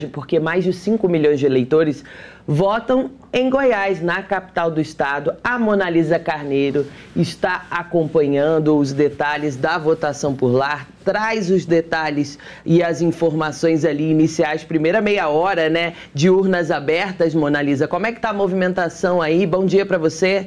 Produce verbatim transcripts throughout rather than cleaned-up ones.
porque mais de cinco milhões de eleitores votam em Goiás, na capital do estado. A Monalisa Carneiro está acompanhando os detalhes da votação por lá, traz os detalhes e as informações ali iniciais, primeira meia hora, né, de urnas abertas. Monalisa, como é que tá a movimentação aí? Bom dia para você.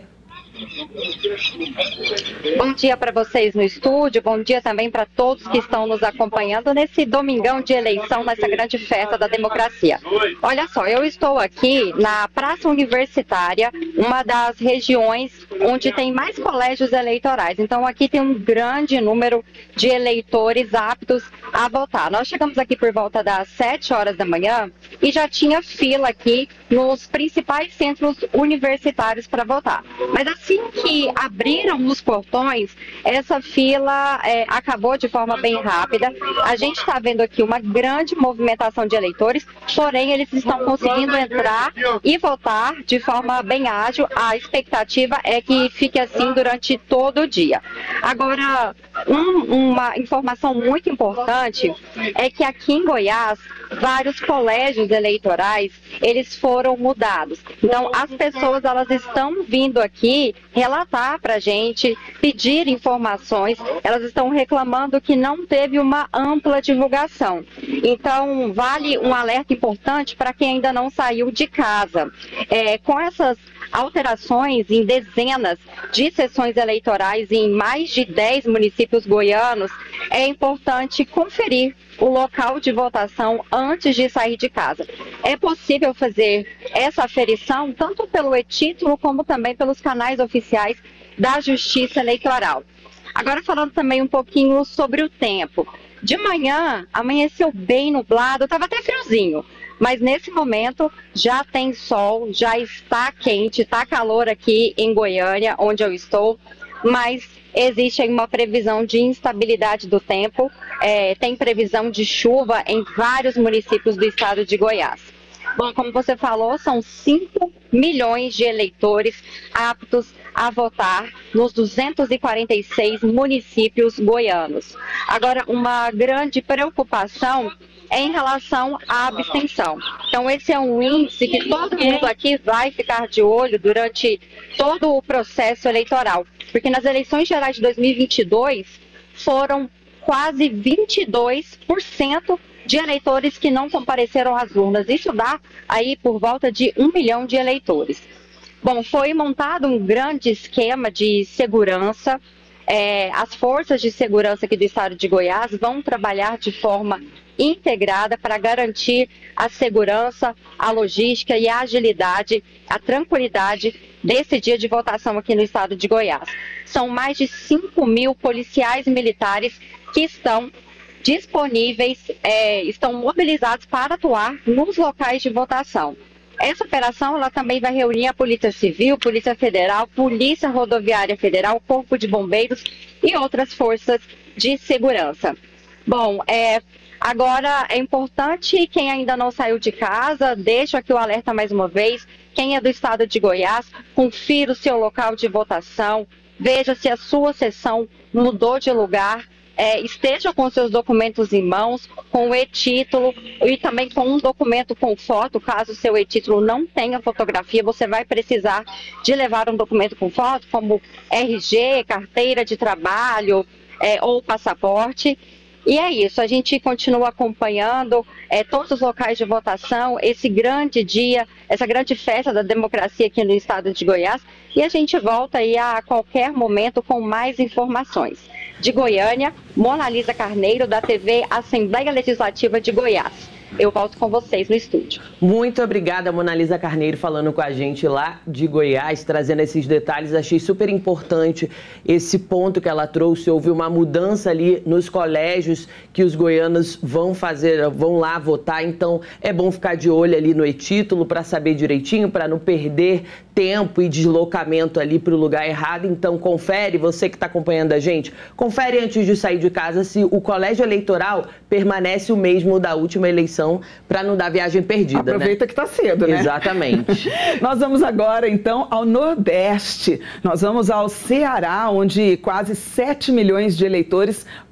Bom dia para vocês no estúdio, bom dia também para todos que estão nos acompanhando nesse domingão de eleição, nessa grande festa da democracia. Olha só, eu estou aqui na Praça Universitária, uma das regiões onde tem mais colégios eleitorais. Então aqui tem um grande número de eleitores aptos a votar. Nós chegamos aqui por volta das sete horas da manhã e já tinha fila aqui nos principais centros universitários para votar. Mas assim que abriram os portões, essa fila é, acabou de forma bem rápida. A gente está vendo aqui uma grande movimentação de eleitores, porém eles estão conseguindo entrar e votar de forma bem ágil. A expectativa é que fique assim durante todo o dia. Agora, um, uma informação muito importante é que aqui em Goiás, vários colégios eleitorais, eles foram mudados. Então, as pessoas, elas estão vindo aqui relatar para a gente, pedir informações, elas estão reclamando que não teve uma ampla divulgação. Então, vale um alerta importante para quem ainda não saiu de casa. É, com essas alterações em dezenas de sessões eleitorais em mais de dez municípios goianos, é importante conferir o local de votação antes de sair de casa. É possível fazer essa aferição tanto pelo e-título como também pelos canais oficiais da Justiça Eleitoral. Agora falando também um pouquinho sobre o tempo. De manhã amanheceu bem nublado, estava até friozinho, mas nesse momento já tem sol, já está quente, está calor aqui em Goiânia, onde eu estou, mas existe aí uma previsão de instabilidade do tempo, é, tem previsão de chuva em vários municípios do estado de Goiás. Bom, como você falou, são cinco milhões de eleitores aptos a votar nos duzentos e quarenta e seis municípios goianos. Agora, uma grande preocupação é em relação à abstenção. Então, esse é um índice que todo mundo aqui vai ficar de olho durante todo o processo eleitoral. Porque nas eleições gerais de dois mil e vinte e dois, foram quase vinte e dois por cento de eleitores que não compareceram às urnas. Isso dá aí por volta de um milhão de eleitores. Bom, foi montado um grande esquema de segurança. É, as forças de segurança aqui do estado de Goiás vão trabalhar de forma integrada para garantir a segurança, a logística e a agilidade, a tranquilidade desse dia de votação aqui no estado de Goiás. São mais de cinco mil policiais militares que estão disponíveis, é, estão mobilizados para atuar nos locais de votação. Essa operação ela também vai reunir a Polícia Civil, Polícia Federal, Polícia Rodoviária Federal, Corpo de Bombeiros e outras forças de segurança. Bom, é, agora é importante, quem ainda não saiu de casa, deixo aqui o alerta mais uma vez, quem é do estado de Goiás, confira o seu local de votação, veja se a sua sessão mudou de lugar, É, esteja com seus documentos em mãos, com o e-título e também com um documento com foto. Caso o seu e-título não tenha fotografia, você vai precisar de levar um documento com foto, como R G, carteira de trabalho é, ou passaporte. E é isso, a gente continua acompanhando é, todos os locais de votação, esse grande dia, essa grande festa da democracia aqui no estado de Goiás, e a gente volta aí a qualquer momento com mais informações. De Goiânia, Monalisa Carneiro, da T V Assembleia Legislativa de Goiás. Eu volto com vocês no estúdio. Muito obrigada, Monalisa Carneiro, falando com a gente lá de Goiás, trazendo esses detalhes. Achei super importante esse ponto que ela trouxe. Houve uma mudança ali nos colégios que os goianos vão fazer, vão lá votar. Então, é bom ficar de olho ali no e-título para saber direitinho, para não perder tempo e deslocamento ali para o lugar errado. Então, confere, você que está acompanhando a gente, confere antes de sair de casa se o colégio eleitoral permanece o mesmo da última eleição, para não dar viagem perdida. Aproveita, né? Que está cedo, né? Exatamente. Nós vamos agora, então, ao Nordeste. Nós vamos ao Ceará, onde quase sete milhões de eleitores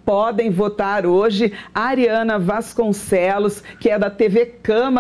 podem votar hoje. A Ariana Vasconcelos, que é da T V Câmara,